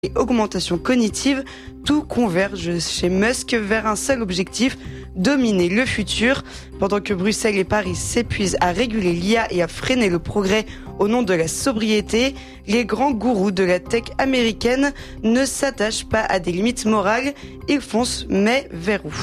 et augmentation cognitive, tout converge chez Musk vers un seul objectif, dominer le futur. Pendant que Bruxelles et Paris s'épuisent à réguler l'IA et à freiner le progrès au nom de la sobriété, les grands gourous de la tech américaine ne s'attachent pas à des limites morales, ils foncent, mais vers où ?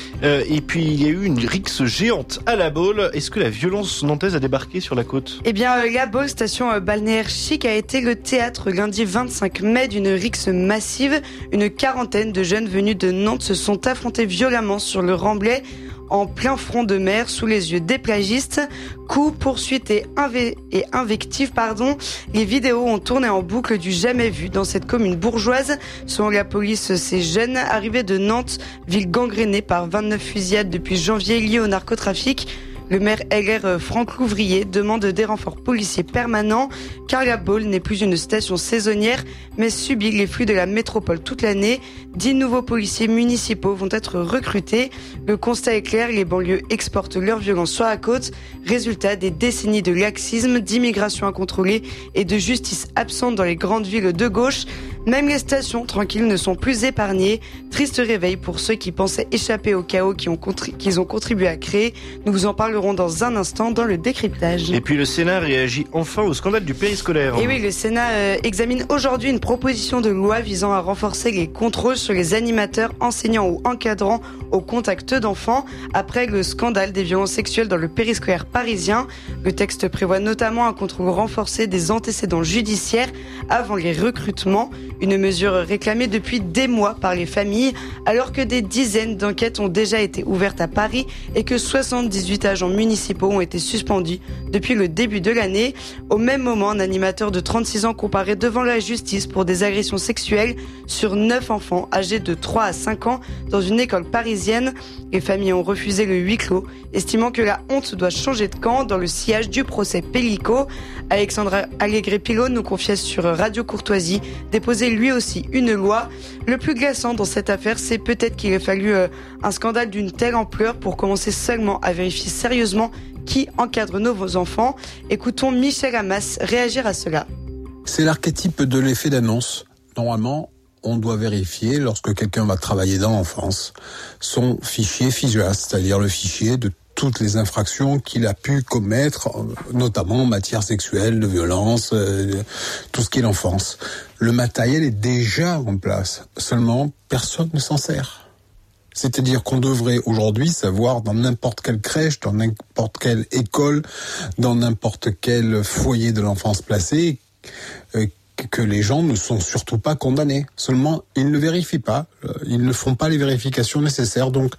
Et puis il y a eu une rixe géante à La Baule. Est-ce que la violence nantaise a débarqué sur la côte ? Eh bien, La Baule, station balnéaire chic, a été le théâtre lundi 25 mai d'une rixe massive. Une quarantaine de jeunes venus de Nantes se sont affrontés violemment sur le remblai en plein front de mer, sous les yeux des plagistes. Coups, poursuites et invectives, Les vidéos ont tourné en boucle du jamais vu dans cette commune bourgeoise. Selon la police, ces jeunes arrivés de Nantes, ville gangrénée par 29 fusillades depuis janvier liées au narcotrafic. Le maire LR Franck Louvrier demande des renforts policiers permanents car La Baule n'est plus une station saisonnière mais subit les flux de la métropole toute l'année. 10 nouveaux policiers municipaux vont être recrutés. Le constat est clair, les banlieues exportent leur violence sur la côte. Résultat des décennies de laxisme, d'immigration incontrôlée et de justice absente dans les grandes villes de gauche. Même les stations tranquilles ne sont plus épargnées. Triste réveil pour ceux qui pensaient échapper au chaos qu'ils ont contribué à créer. Nous vous en parlerons dans un instant dans le décryptage. Et puis le Sénat réagit enfin au scandale du périscolaire. Et oui, le Sénat examine aujourd'hui une proposition de loi visant à renforcer les contrôles sur les animateurs, enseignants ou encadrants au contact d'enfants après le scandale des violences sexuelles dans le périscolaire parisien. Le texte prévoit notamment un contrôle renforcé des antécédents judiciaires avant les recrutements. Une mesure réclamée depuis des mois par les familles, alors que des dizaines d'enquêtes ont déjà été ouvertes à Paris et que 78 agents municipaux ont été suspendus depuis le début de l'année. Au même moment, un animateur de 36 ans comparé devant la justice pour des agressions sexuelles sur 9 enfants âgés de 3 à 5 ans dans une école parisienne. Les familles ont refusé le huis clos, estimant que la honte doit changer de camp dans le sillage du procès Pellico. Alexandre Allégret-Pilot nous confiait sur Radio Courtoisie déposer lui aussi une loi. Le plus glaçant dans cette affaire, c'est peut-être qu'il a fallu un scandale d'une telle ampleur pour commencer seulement à vérifier sérieusement qui encadre nos enfants. Écoutons Michel Hamas réagir à cela. C'est l'archétype de l'effet d'annonce. Normalement, on doit vérifier, lorsque quelqu'un va travailler dans l'enfance, son fichier FIJAS, c'est-à-dire le fichier de toutes les infractions qu'il a pu commettre, notamment en matière sexuelle, de violence, tout ce qui est l'enfance. Le matériel est déjà en place, seulement personne ne s'en sert. C'est-à-dire qu'on devrait aujourd'hui savoir dans n'importe quelle crèche, dans n'importe quelle école, dans n'importe quel foyer de l'enfance placé, que les gens ne sont surtout pas condamnés. Seulement, ils ne vérifient pas, ils ne font pas les vérifications nécessaires. Donc,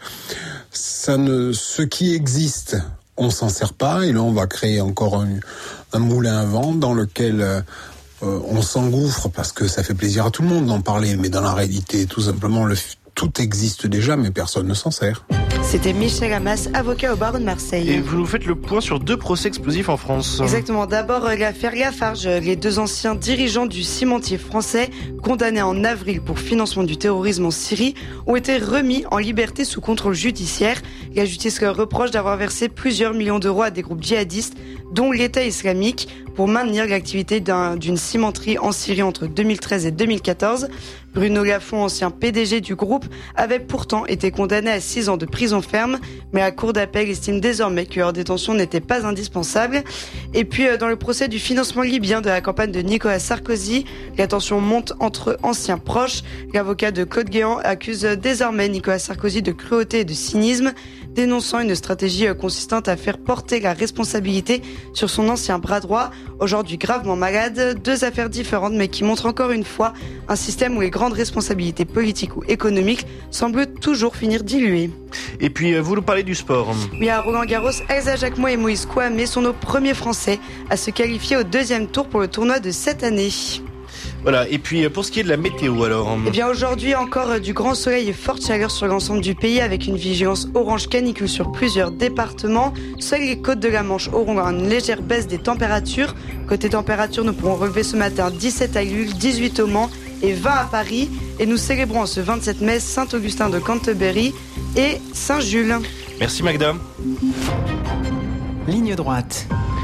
ce qui existe, on s'en sert pas. Et là, on va créer encore un moulin à vent dans lequel on s'engouffre parce que ça fait plaisir à tout le monde d'en parler. Mais dans la réalité, tout simplement, tout existe déjà, mais personne ne s'en sert. C'était Michel Hamas, avocat au barreau de Marseille. Et vous faites le point sur 2 procès explosifs en France. Exactement. D'abord, l'affaire Lafarge. Les 2 anciens dirigeants du cimentier français, condamnés en avril pour financement du terrorisme en Syrie, ont été remis en liberté sous contrôle judiciaire. La justice leur reproche d'avoir versé plusieurs millions d'euros à des groupes djihadistes, dont l'État islamique, pour maintenir l'activité d'une cimenterie en Syrie entre 2013 et 2014. Bruno Lafont, ancien PDG du groupe, avait pourtant été condamné à 6 ans de prison ferme, mais la cour d'appel estime désormais que leur détention n'était pas indispensable. Et puis, dans le procès du financement libyen de la campagne de Nicolas Sarkozy, la tension monte entre anciens proches. L'avocat de Claude Guéant accuse désormais Nicolas Sarkozy de cruauté et de cynisme, dénonçant une stratégie consistant à faire porter la responsabilité sur son ancien bras droit, aujourd'hui gravement malade. 2 affaires différentes, mais qui montrent encore une fois un système où les grandes responsabilités politiques ou économiques semblent toujours finir diluées. Et puis, vous nous parlez du sport. Oui, à Roland-Garros, Elsa Jacquemot et Moïse Kouamé sont nos premiers Français à se qualifier au 2e tour pour le tournoi de cette année. Voilà, et puis pour ce qui est de la météo alors. Eh bien aujourd'hui encore du grand soleil et forte chaleur sur l'ensemble du pays avec une vigilance orange canicule sur plusieurs départements. Seules les côtes de la Manche auront une légère baisse des températures. Côté température, nous pourrons relever ce matin 17 à Lille, 18 au Mans et 20 à Paris. Et nous célébrons ce 27 mai Saint-Augustin de Canterbury et Saint-Jules. Merci Magda. Ligne droite.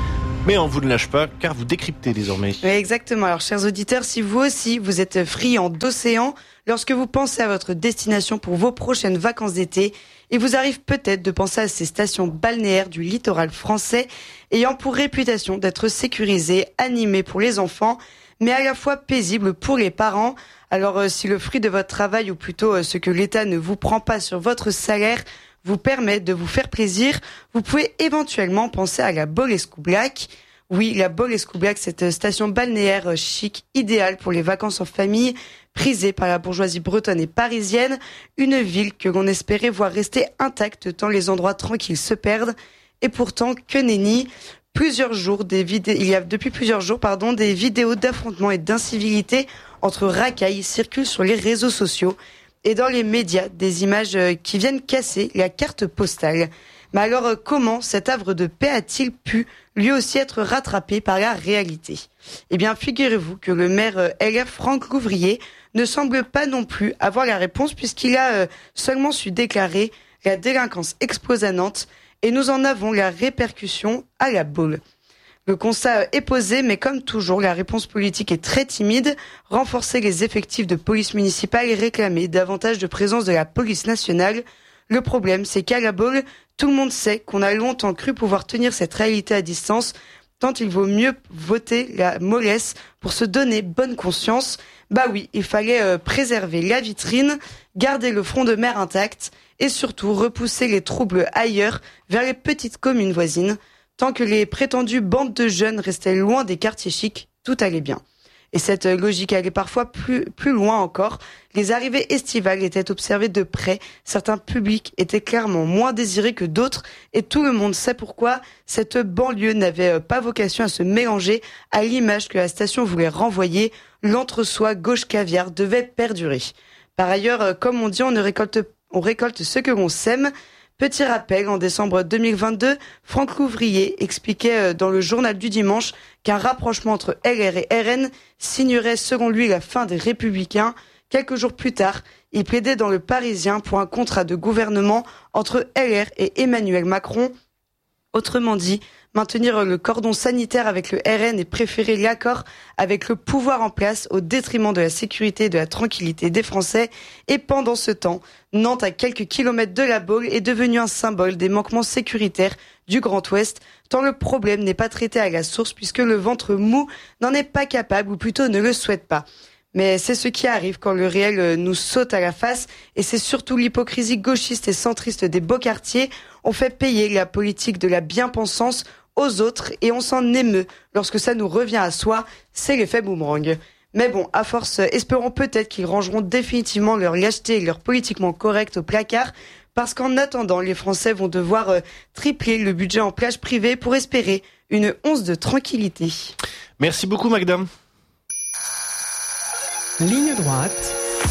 Mais on vous ne lâche pas, car vous décryptez désormais. Oui, exactement. Alors, chers auditeurs, si vous aussi, vous êtes friands d'océan, lorsque vous pensez à votre destination pour vos prochaines vacances d'été, il vous arrive peut-être de penser à ces stations balnéaires du littoral français, ayant pour réputation d'être sécurisées, animées pour les enfants, mais à la fois paisibles pour les parents. Alors, si le fruit de votre travail, ou plutôt ce que l'État ne vous prend pas sur votre salaire, vous permet de vous faire plaisir, vous pouvez éventuellement penser à la Bolescou-Black. Oui, la Bolescou-Black, cette station balnéaire chic, idéale pour les vacances en famille, prisée par la bourgeoisie bretonne et parisienne, une ville que l'on espérait voir rester intacte tant les endroits tranquilles se perdent. Et pourtant, que nenni, il y a depuis plusieurs jours, des vidéos d'affrontements et d'incivilité entre racailles circulent sur les réseaux sociaux et dans les médias, des images qui viennent casser la carte postale. Mais alors, comment cet havre de paix a-t-il pu lui aussi être rattrapé par la réalité ? Eh bien, figurez-vous que le maire LR Franck Louvrier ne semble pas non plus avoir la réponse, puisqu'il a seulement su déclarer la délinquance explose à Nantes, et nous en avons la répercussion à la Baule. Le constat est posé, mais comme toujours, la réponse politique est très timide. Renforcer les effectifs de police municipale et réclamer davantage de présence de la police nationale. Le problème, c'est qu'à la Baule, tout le monde sait qu'on a longtemps cru pouvoir tenir cette réalité à distance, tant il vaut mieux voter la mollesse pour se donner bonne conscience. Bah oui, il fallait préserver la vitrine, garder le front de mer intact et surtout repousser les troubles ailleurs, vers les petites communes voisines. Tant que les prétendues bandes de jeunes restaient loin des quartiers chics, tout allait bien. Et cette logique allait parfois plus loin encore. Les arrivées estivales étaient observées de près. Certains publics étaient clairement moins désirés que d'autres. Et tout le monde sait pourquoi cette banlieue n'avait pas vocation à se mélanger à l'image que la station voulait renvoyer. L'entre-soi gauche caviar devait perdurer. Par ailleurs, comme on dit, on récolte ce que l'on sème. Petit rappel, en décembre 2022, Franck Louvrier expliquait dans le journal du dimanche qu'un rapprochement entre LR et RN signerait selon lui la fin des Républicains. Quelques jours plus tard, il plaidait dans le Parisien pour un contrat de gouvernement entre LR et Emmanuel Macron. Autrement dit, maintenir le cordon sanitaire avec le RN et préférer l'accord avec le pouvoir en place au détriment de la sécurité et de la tranquillité des Français. Et pendant ce temps, Nantes, à quelques kilomètres de la Baule, est devenue un symbole des manquements sécuritaires du Grand Ouest, tant le problème n'est pas traité à la source puisque le ventre mou n'en est pas capable, ou plutôt ne le souhaite pas. Mais c'est ce qui arrive quand le réel nous saute à la face, et c'est surtout l'hypocrisie gauchiste et centriste des beaux quartiers. On fait payer la politique de la bien-pensance aux autres et on s'en émeut lorsque ça nous revient à soi. C'est l'effet boomerang. Mais bon, à force, espérons peut-être qu'ils rangeront définitivement leur lâcheté et leur politiquement correct au placard, parce qu'en attendant, les Français vont devoir tripler le budget en plage privée pour espérer une once de tranquillité. Merci beaucoup, Magda. Ligne droite.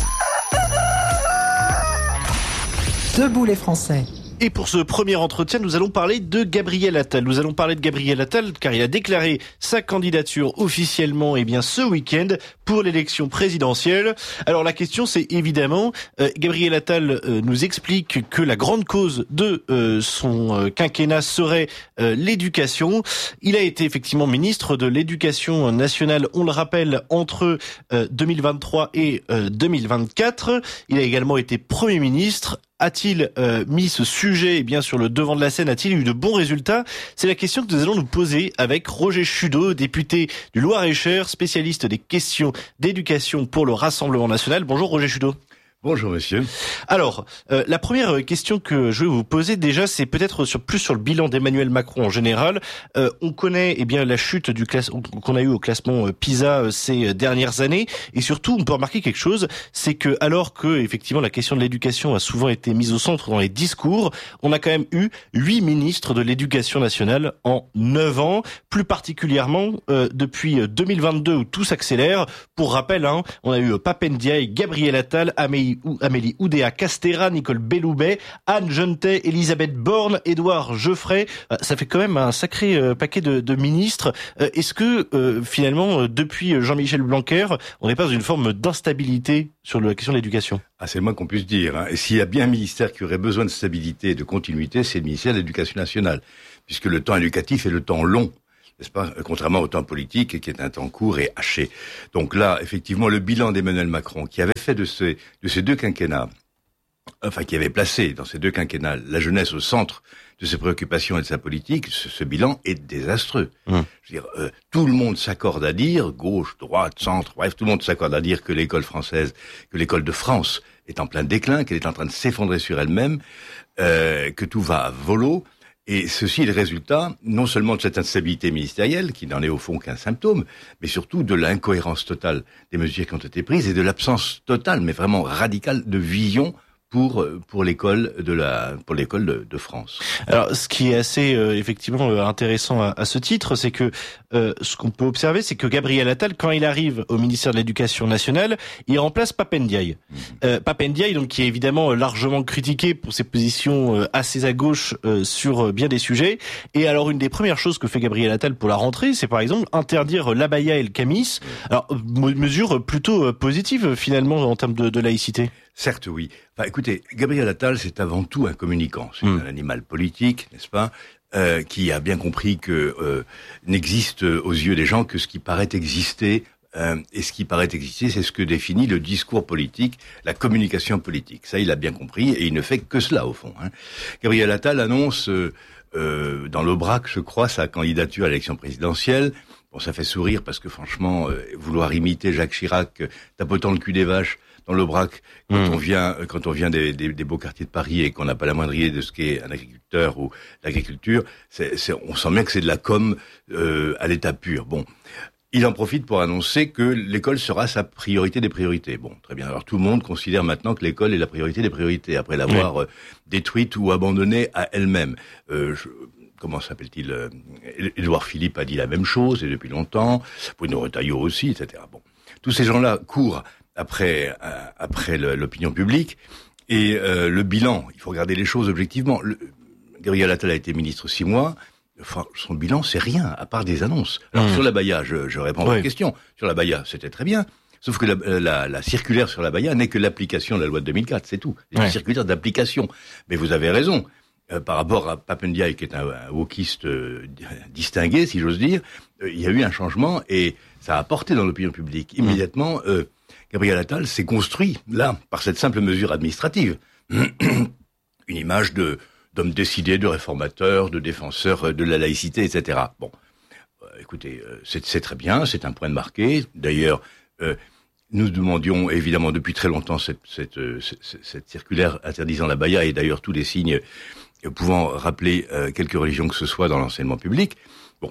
Debout les Français. Et pour ce premier entretien, nous allons parler de Gabriel Attal. Nous allons parler de Gabriel Attal car il a déclaré sa candidature officiellement ce week-end pour l'élection présidentielle. Alors la question c'est évidemment, Gabriel Attal nous explique que la grande cause de son quinquennat serait l'éducation. Il a été effectivement ministre de l'Éducation nationale, on le rappelle, entre 2023 et 2024. Il a également été Premier ministre. A-t-il mis ce sujet sur le devant de la scène? A-t-il eu de bons résultats? C'est la question que nous allons nous poser avec Roger Chudeau, député du Loir-et-Cher, spécialiste des questions d'éducation pour le Rassemblement national. Bonjour Roger Chudeau. Bonjour monsieur. Alors, la première question que je vais vous poser déjà, c'est peut-être plus sur le bilan d'Emmanuel Macron en général. On connaît la chute qu'on a eu au classement PISA ces dernières années, et surtout on peut remarquer quelque chose, c'est que alors que effectivement la question de l'éducation a souvent été mise au centre dans les discours, on a quand même eu 8 ministres de l'Éducation nationale en 9 ans, plus particulièrement depuis 2022 où tout s'accélère. Pour rappel, on a eu Pape Ndiaye, Gabriel Attal, Amélie Oudéa-Castéra, Nicole Belloubet, Anne Genetet, Elisabeth Borne, Édouard Geoffrey. Ça fait quand même un sacré paquet de ministres. Est-ce que finalement, depuis Jean-Michel Blanquer, on n'est pas dans une forme d'instabilité sur la question de l'éducation? C'est le moins qu'on puisse dire. Et s'il y a bien un ministère qui aurait besoin de stabilité et de continuité, c'est le ministère de l'Éducation nationale. Puisque le temps éducatif est le temps long. n'est-ce pas, contrairement au temps politique qui est un temps court et haché. Donc là, effectivement, le bilan d'Emmanuel Macron, qui avait fait de ces deux quinquennats, qui avait placé dans ces deux quinquennats la jeunesse au centre de ses préoccupations et de sa politique, ce bilan est désastreux. Je veux dire, tout le monde s'accorde à dire, gauche, droite, centre, bref, tout le monde s'accorde à dire que l'école française, que l'école de France est en plein déclin, qu'elle est en train de s'effondrer sur elle-même, que tout va à volo. Et ceci est le résultat, non seulement de cette instabilité ministérielle, qui n'en est au fond qu'un symptôme, mais surtout de l'incohérence totale des mesures qui ont été prises et de l'absence totale, mais vraiment radicale, de vision pour l'école de France. Alors, ce qui est assez effectivement intéressant à ce titre, c'est que ce qu'on peut observer, c'est que Gabriel Attal, quand il arrive au ministère de l'Éducation nationale, il remplace Pape Ndiaye. Pape Ndiaye, donc, qui est évidemment largement critiqué pour ses positions assez à gauche sur bien des sujets. Et alors, une des premières choses que fait Gabriel Attal pour la rentrée, c'est par exemple interdire l'abaya et le camis. Alors, mesure plutôt positive finalement en termes de laïcité. Certes, oui. Enfin, écoutez, Gabriel Attal, c'est avant tout un communicant. C'est un animal politique, n'est-ce pas, qui a bien compris que n'existe aux yeux des gens que ce qui paraît exister. Et ce qui paraît exister, c'est ce que définit le discours politique, la communication politique. Ça, il a bien compris, et il ne fait que cela, au fond. Gabriel Attal annonce dans l'Aubrac, je crois, sa candidature à l'élection présidentielle. Bon, ça fait sourire parce que franchement, vouloir imiter Jacques Chirac, tapotant le cul des vaches dans l'Aubrac, quand on vient des beaux quartiers de Paris et qu'on n'a pas la moindre idée de ce qu'est un agriculteur ou l'agriculture, on sent bien que c'est de la com à l'état pur. Bon, il en profite pour annoncer que l'école sera sa priorité des priorités. Bon, très bien. Alors tout le monde considère maintenant que l'école est la priorité des priorités après l'avoir détruite ou abandonnée à elle-même. Comment s'appelle-t-il, Édouard Philippe a dit la même chose, et depuis longtemps, Bruno Retailleau aussi, etc. Bon, tous ces gens-là courent après l'opinion publique, et le bilan, il faut regarder les choses objectivement. Gabriel Attal a été ministre 6 mois, enfin, son bilan, c'est rien, à part des annonces. Alors, sur l'abaya, je réponds à votre question. Sur l'abaya, c'était très bien. Sauf que la circulaire sur l'abaya n'est que l'application de la loi de 2004, c'est tout. C'est une circulaire d'application. Mais vous avez raison. Par rapport à Pape Ndiaye, qui est un wokiste distingué, si j'ose dire, il y a eu un changement et ça a apporté dans l'opinion publique. Immédiatement, Gabriel Attal s'est construit, là, par cette simple mesure administrative, une image d'homme décidé, de réformateur, de défenseur de la laïcité, etc. Bon, écoutez, c'est très bien, c'est un point de marqué. D'ailleurs, nous demandions évidemment depuis très longtemps cette circulaire interdisant l'abaya et d'ailleurs tous les signes pouvant rappeler quelque religion que ce soit dans l'enseignement public. Bon,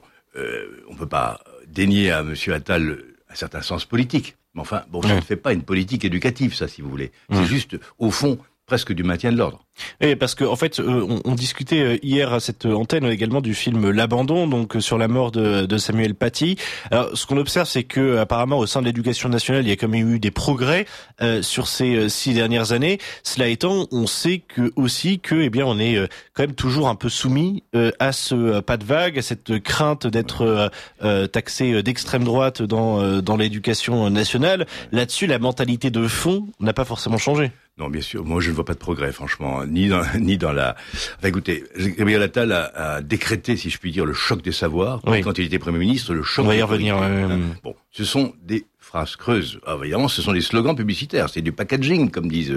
on peut pas dénier à M. Attal un certain sens politique. Mais enfin, bon, ça ne fait pas une politique éducative, ça, si vous voulez. C'est juste, au fond, presque du maintien de l'ordre. Et parce que en fait, on discutait hier à cette antenne également du film L'Abandon, donc sur la mort de Samuel Paty. Alors, ce qu'on observe, c'est que apparemment au sein de l'Éducation nationale, il y a quand même eu des progrès sur ces 6 dernières années. Cela étant, on sait que aussi que, eh bien, on est quand même toujours un peu soumis à ce pas de vague, à cette crainte d'être taxé d'extrême droite dans l'Éducation nationale. Là-dessus, la mentalité de fond n'a pas forcément changé. Non, bien sûr. Moi, je ne vois pas de progrès, franchement, ni dans la. Enfin, écoutez, Gabriel Attal a décrété, si je puis dire, le choc des savoirs. Quand il était Premier ministre, le choc. On va y revenir. Bon, ce sont des phrases creuses. Évidemment, ce sont des slogans publicitaires. C'est du packaging, comme disent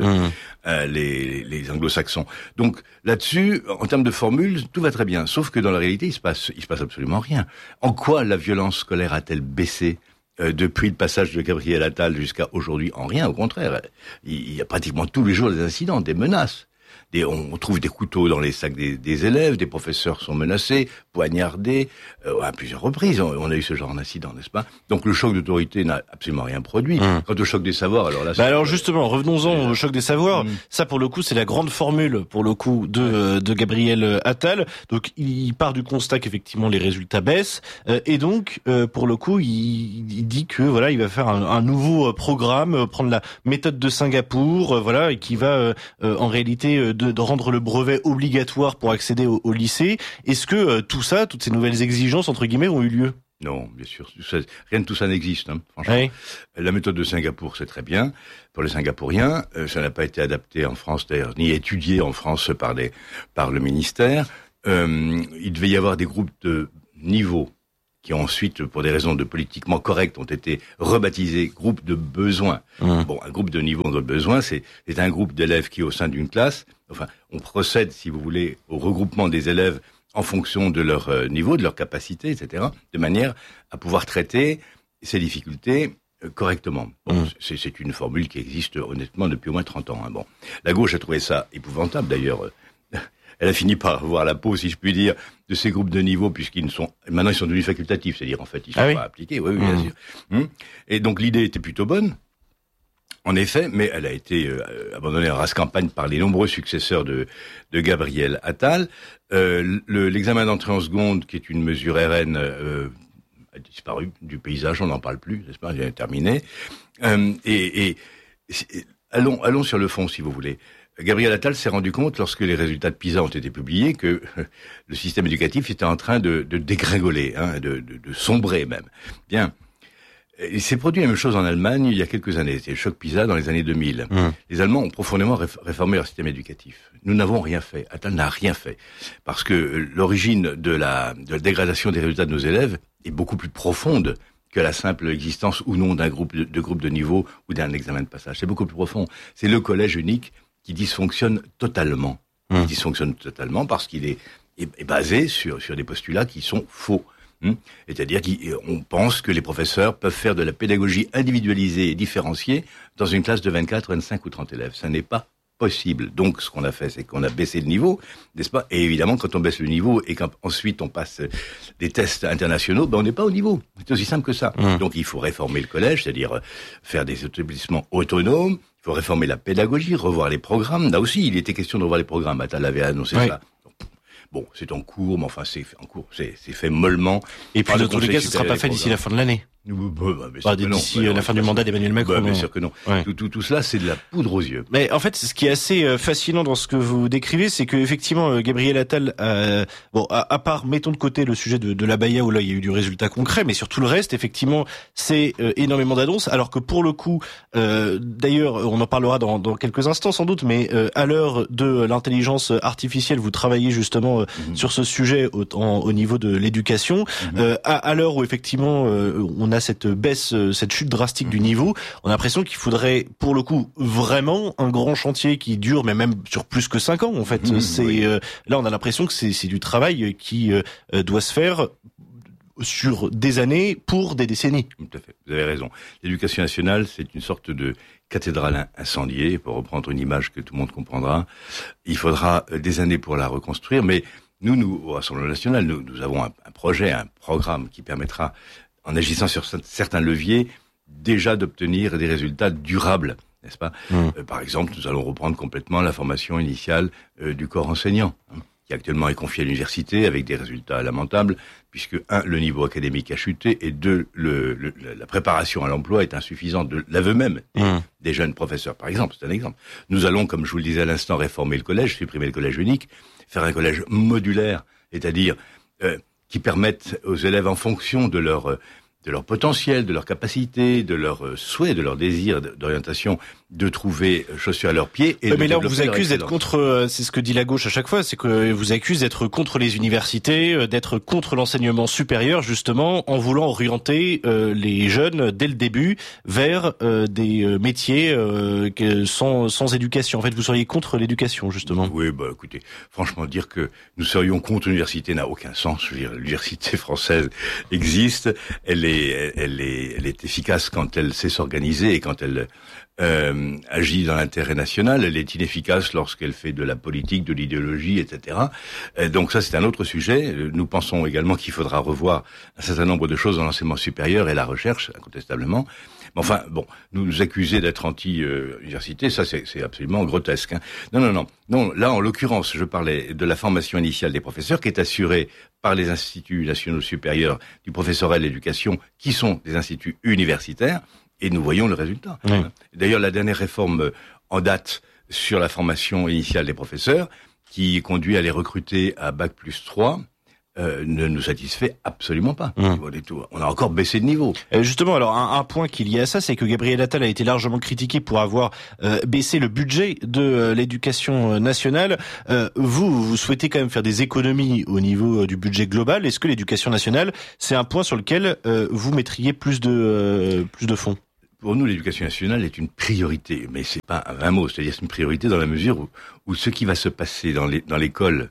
les anglo-saxons. Donc là-dessus, en termes de formules, tout va très bien. Sauf que dans la réalité, il se passe absolument rien. En quoi la violence scolaire a-t-elle baissé depuis le passage de Gabriel Attal jusqu'à aujourd'hui? En rien, au contraire. Il y a pratiquement tous les jours des incidents, des menaces. On trouve des couteaux dans les sacs des élèves, des professeurs sont menacés, poignardés, à plusieurs reprises. On a eu ce genre d'incident, n'est-ce pas? Donc le choc d'autorité n'a absolument rien produit. Quant au choc des savoirs, alors là... alors justement, revenons-en au choc des savoirs. Ça, pour le coup, c'est la grande formule, pour le coup, de Gabriel Attal. Donc il part du constat qu'effectivement les résultats baissent. Et donc, pour le coup, il dit que voilà, il va faire un nouveau programme, prendre la méthode de Singapour, voilà, et qui va en réalité de rendre le brevet obligatoire pour accéder au lycée. Est-ce que tout ça, toutes ces nouvelles exigences, entre guillemets, ont eu lieu? Non, bien sûr. Rien de tout ça n'existe, franchement. Oui. La méthode de Singapour, c'est très bien. Pour les Singapouriens, ça n'a pas été adapté en France, d'ailleurs, ni étudié en France par le ministère. Il devait y avoir des groupes de niveau qui ont ensuite, pour des raisons de politiquement correctes, ont été rebaptisés groupes de besoins. Bon, un groupe de niveau de besoin, c'est un groupe d'élèves qui, au sein d'une classe, enfin, on procède, si vous voulez, au regroupement des élèves en fonction de leur niveau, de leur capacité, etc., de manière à pouvoir traiter ces difficultés correctement. Bon, c'est une formule qui existe honnêtement depuis au moins 30 ans. Hein. Bon, la gauche a trouvé ça épouvantable d'ailleurs. Elle a fini par voir la peau, si je puis dire, de ces groupes de niveau, maintenant ils sont devenus facultatifs, c'est-à-dire en fait ils sont pas appliqués. Oui, bien sûr. Et donc l'idée était plutôt bonne, en effet, mais elle a été abandonnée en race campagne par les nombreux successeurs de Gabriel Attal. L'examen d'entrée en seconde, qui est une mesure RN, a disparu du paysage, on n'en parle plus, n'est-ce pas, il est terminé. Allons sur le fond, si vous voulez. Gabriel Attal s'est rendu compte, lorsque les résultats de PISA ont été publiés, que le système éducatif était en train de dégringoler, hein, de sombrer même. Bien. Il s'est produit la même chose en Allemagne il y a quelques années. C'était le choc PISA dans les années 2000. Les Allemands ont profondément réformé leur système éducatif. Nous n'avons rien fait. Attal n'a rien fait. Parce que l'origine de la dégradation des résultats de nos élèves est beaucoup plus profonde que la simple existence ou non d'un groupe de niveau ou d'un examen de passage. C'est beaucoup plus profond. C'est le collège unique qui dysfonctionne totalement. Il dysfonctionne totalement parce qu'il est basé sur des postulats qui sont faux. C'est-à-dire qu'on pense que les professeurs peuvent faire de la pédagogie individualisée et différenciée dans une classe de 24, 25 ou 30 élèves. Ça n'est pas possible. Donc, ce qu'on a fait, c'est qu'on a baissé le niveau, n'est-ce pas? Et évidemment, quand on baisse le niveau et qu'ensuite on passe des tests internationaux, on n'est pas au niveau. C'est aussi simple que ça. Donc, il faut réformer le collège, c'est-à-dire faire des établissements autonomes. Il faut réformer la pédagogie, revoir les programmes. Là aussi, il était question de revoir les programmes. Attal avait annoncé ça. Bon, c'est en cours, mais enfin, c'est fait mollement. Et puis, dans tous les cas, ce ne sera pas fait d'ici la fin de l'année. D'ici la fin du mandat d'Emmanuel Macron. Bien sûr que non. Ouais. Tout cela, c'est de la poudre aux yeux. Mais en fait, ce qui est assez fascinant dans ce que vous décrivez, c'est que effectivement, Gabriel Attal, à part, mettons de côté le sujet de l'abaya où là il y a eu du résultat concret, mais sur tout le reste, effectivement, c'est énormément d'annonces. Alors que pour le coup, d'ailleurs, on en parlera dans quelques instants sans doute, mais à l'heure de l'intelligence artificielle, vous travaillez justement sur ce sujet au niveau de l'éducation. À l'heure où effectivement, on a cette baisse, cette chute drastique du niveau, on a l'impression qu'il faudrait, pour le coup, vraiment un grand chantier qui dure, mais même sur plus que 5 ans, en fait. Là, on a l'impression que c'est du travail qui doit se faire sur des années pour des décennies. Tout à fait, vous avez raison. L'éducation nationale, c'est une sorte de cathédrale incendiée, pour reprendre une image que tout le monde comprendra. Il faudra des années pour la reconstruire, mais nous, au Rassemblement national, nous avons un projet, un programme qui permettra, en agissant sur certains leviers, déjà d'obtenir des résultats durables, n'est-ce pas ? Par exemple, nous allons reprendre complètement la formation initiale du corps enseignant, qui actuellement est confié à l'université avec des résultats lamentables, puisque le niveau académique a chuté, et la préparation à l'emploi est insuffisante de l'aveu même des jeunes professeurs, par exemple. C'est un exemple. Nous allons, comme je vous le disais à l'instant, réformer le collège, supprimer le collège unique, faire un collège modulaire, c'est-à-dire qui permettent aux élèves, en fonction de leur potentiel, de leur capacité, de leurs souhaits, de leur désir d'orientation, de trouver chaussures à leurs pieds. Mais là, on vous accuse d'être contre, c'est ce que dit la gauche à chaque fois, c'est que vous accuse d'être contre les universités, d'être contre l'enseignement supérieur, justement, en voulant orienter les jeunes, dès le début, vers des métiers sans éducation. En fait, vous seriez contre l'éducation, justement. Oui, écoutez, franchement, dire que nous serions contre l'université n'a aucun sens. Je veux dire, l'université française existe, elle est efficace quand elle sait s'organiser et quand elle agit dans l'intérêt national. Elle est inefficace lorsqu'elle fait de la politique, de l'idéologie, etc. Donc ça, c'est un autre sujet. Nous pensons également qu'il faudra revoir un certain nombre de choses dans l'enseignement supérieur et la recherche, incontestablement. Mais enfin, nous accuser d'être anti-université, ça c'est absolument grotesque. Hein. Non. Là, en l'occurrence, je parlais de la formation initiale des professeurs qui est assurée par les instituts nationaux supérieurs du professorat et de l'éducation, qui sont des instituts universitaires, et nous voyons le résultat. Oui. D'ailleurs, la dernière réforme en date sur la formation initiale des professeurs, qui conduit à les recruter à Bac+3, ne nous satisfait absolument pas. On a encore baissé de niveau. Justement, alors un point qui est lié à ça, c'est que Gabriel Attal a été largement critiqué pour avoir baissé le budget de l'éducation nationale. Vous souhaitez quand même faire des économies au niveau du budget global. Est-ce que l'éducation nationale, c'est un point sur lequel vous mettriez plus de fonds ? Pour nous, l'éducation nationale est une priorité, mais c'est pas un vain mot. C'est-à-dire c'est une priorité dans la mesure où ce qui va se passer dans l'école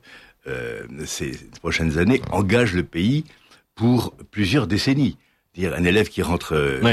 ces prochaines années engage le pays pour plusieurs décennies. C'est-à-dire un élève qui rentre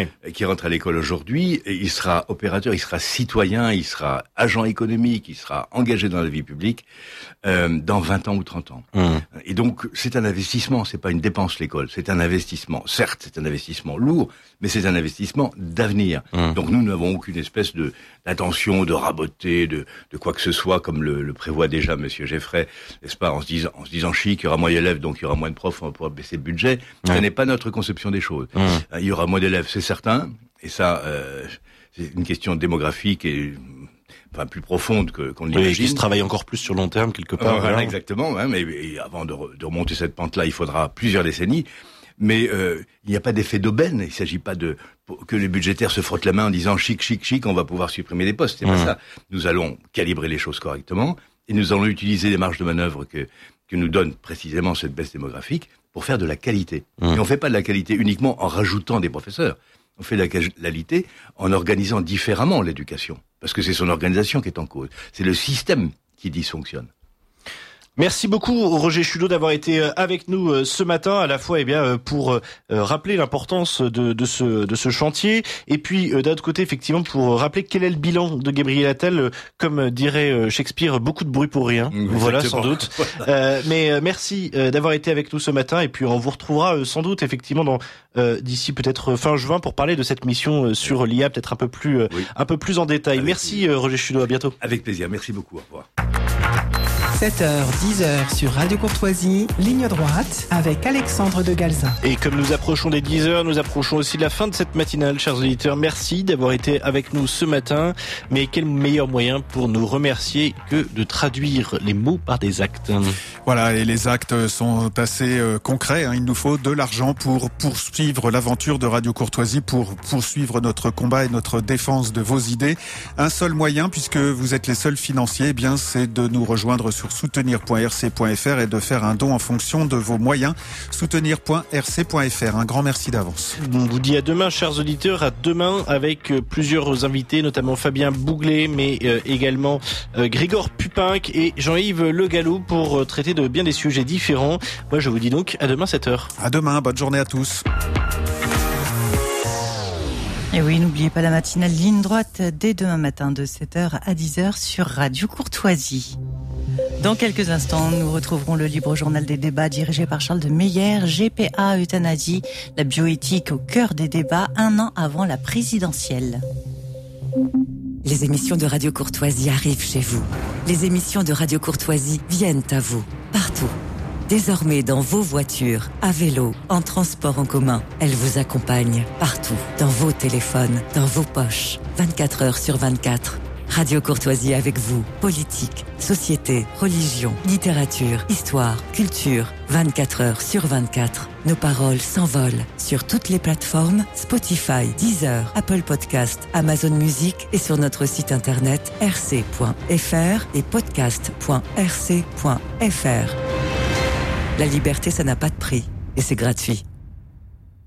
à l'école aujourd'hui, il sera opérateur, il sera citoyen, il sera agent économique, il sera engagé dans la vie publique dans 20 ans ou 30 ans. Et donc c'est un investissement, c'est pas une dépense l'école, c'est un investissement. Certes, c'est un investissement lourd, mais c'est un investissement d'avenir. Donc nous n'avons aucune espèce d'intention de raboter, de quoi que ce soit, comme le prévoit déjà Monsieur Geffray, n'est-ce pas, en se disant chic, il y aura moins d'élèves, donc il y aura moins de profs, on pourra baisser le budget. Ce n'est pas notre conception des choses. Il y aura moins d'élèves, c'est certain, et ça, c'est une question démographique et plus profonde qu'on l'imagine. Oui, qui se travaille encore plus sur long terme quelque part. Voilà, exactement. Hein, mais avant de remonter cette pente-là, il faudra plusieurs décennies. Mais il n'y a pas d'effet d'aubaine. Il ne s'agit pas que les budgétaires se frottent la main en disant chic, on va pouvoir supprimer des postes. C'est pas ça. Nous allons calibrer les choses correctement et nous allons utiliser les marges de manœuvre que nous donne précisément cette baisse démographique pour faire de la qualité. Et on ne fait pas de la qualité uniquement en rajoutant des professeurs. On fait de la qualité en organisant différemment l'éducation. Parce que c'est son organisation qui est en cause. C'est le système qui dysfonctionne. Merci beaucoup Roger Chudot d'avoir été avec nous ce matin, à la fois pour rappeler l'importance de ce chantier et puis d'un autre côté effectivement pour rappeler quel est le bilan de Gabriel Attal, comme dirait Shakespeare, beaucoup de bruit pour rien. Exactement. Voilà, sans doute. Mais merci d'avoir été avec nous ce matin et puis on vous retrouvera sans doute effectivement d'ici peut-être fin juin pour parler de cette mission sur l'IA peut-être un peu plus en détail. Merci Roger Chudot, à bientôt. Avec plaisir, merci beaucoup, au revoir. 7h, 10h sur Radio Courtoisie, ligne droite avec Alexandre de Galzin. Et comme nous approchons des 10h, nous approchons aussi de la fin de cette matinale, chers auditeurs. Merci d'avoir été avec nous ce matin. Mais quel meilleur moyen pour nous remercier que de traduire les mots par des actes. Voilà, et les actes sont assez concrets. Il nous faut de l'argent pour poursuivre l'aventure de Radio Courtoisie, pour poursuivre notre combat et notre défense de vos idées. Un seul moyen, puisque vous êtes les seuls financiers, c'est de nous rejoindre sur soutenir.rc.fr et de faire un don en fonction de vos moyens. Soutenir.rc.fr. Un grand merci d'avance. On vous dit à demain, chers auditeurs, à demain avec plusieurs invités, notamment Fabien Bouglet, mais également Grégor Pupinck et Jean-Yves Le Gallou pour traiter de bien des sujets différents. Moi, je vous dis donc à demain 7h. À demain, bonne journée à tous. Et oui, n'oubliez pas la matinale ligne droite dès demain matin de 7h à 10h sur Radio Courtoisie. Dans quelques instants, nous retrouverons le libre journal des débats dirigé par Charles de Meyer, GPA, euthanasie, la bioéthique au cœur des débats un an avant la présidentielle. Les émissions de Radio Courtoisie arrivent chez vous. Les émissions de Radio Courtoisie viennent à vous, partout. Désormais dans vos voitures, à vélo, en transport en commun, elles vous accompagnent partout, dans vos téléphones, dans vos poches, 24 heures sur 24. Radio Courtoisie avec vous, politique, société, religion, littérature, histoire, culture, 24 heures sur 24. Nos paroles s'envolent sur toutes les plateformes, Spotify, Deezer, Apple Podcast, Amazon Music et sur notre site internet rc.fr et podcast.rc.fr. La liberté, ça n'a pas de prix et c'est gratuit.